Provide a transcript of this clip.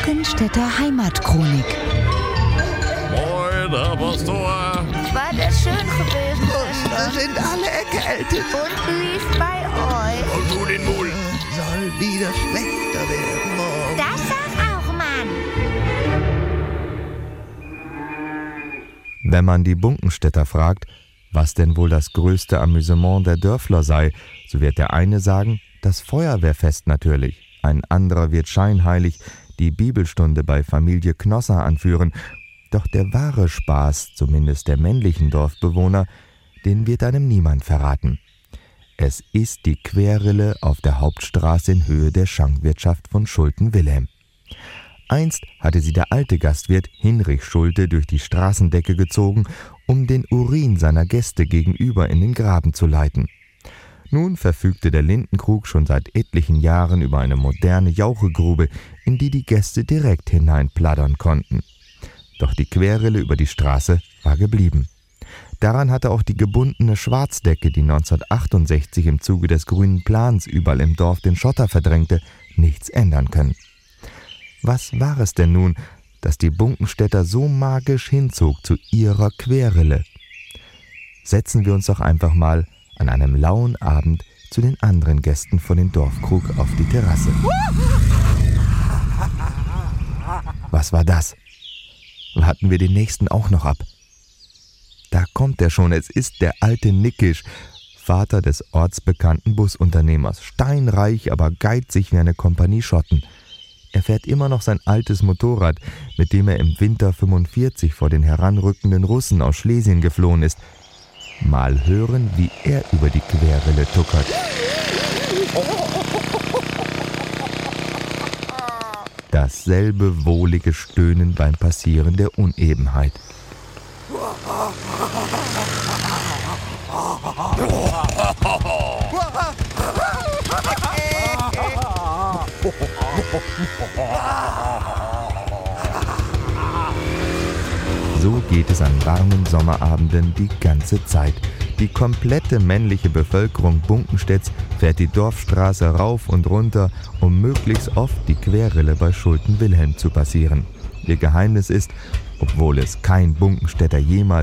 Bunkenstädter Heimatchronik. Moin, Herr Pastor. War das schön gewesen? Da sind alle erkältet. Und wie ist bei euch? Und du den Mund. Soll wieder schlechter werden morgen. Das sag auch, Mann. Wenn man die Bunkenstädter fragt, was denn wohl das größte Amüsement der Dörfler sei, so wird der eine sagen, das Feuerwehrfest natürlich. Ein anderer wird scheinheilig die Bibelstunde bei Familie Knosser anführen. Doch der wahre Spaß, zumindest der männlichen Dorfbewohner, den wird einem niemand verraten. Es ist die Querrille auf der Hauptstraße in Höhe der Schankwirtschaft von Schulte-Wilhelm. Einst hatte sie der alte Gastwirt Hinrich Schulte durch die Straßendecke gezogen, um den Urin seiner Gäste gegenüber in den Graben zu leiten. Nun verfügte der Lindenkrug schon seit etlichen Jahren über eine moderne Jauchegrube, in die die Gäste direkt hineinplattern konnten. Doch die Querrille über die Straße war geblieben. Daran hatte auch die gebundene Schwarzdecke, die 1968 im Zuge des Grünen Plans überall im Dorf den Schotter verdrängte, nichts ändern können. Was war es denn nun, das die Bunkenstädter so magisch hinzog zu ihrer Querrille? Setzen wir uns doch einfach mal an einem lauen Abend zu den anderen Gästen von den Dorfkrug auf die Terrasse. Was war das? Warten wir den nächsten auch noch ab. Da kommt er schon, es ist der alte Nickisch, Vater des ortsbekannten Busunternehmers, steinreich, aber geizig wie eine Kompanie Schotten. Er fährt immer noch sein altes Motorrad, mit dem er im Winter 45 vor den heranrückenden Russen aus Schlesien geflohen ist. Mal hören, wie er über die Querrille tuckert. Dasselbe wohlige Stöhnen beim Passieren der Unebenheit. So geht es an warmen Sommerabenden die ganze Zeit. Die komplette männliche Bevölkerung Bunkenstedts fährt die Dorfstraße rauf und runter, um möglichst oft die Querrille bei Schulte-Wilhelm zu passieren. Ihr Geheimnis ist, obwohl es kein Bunkenstädter jemals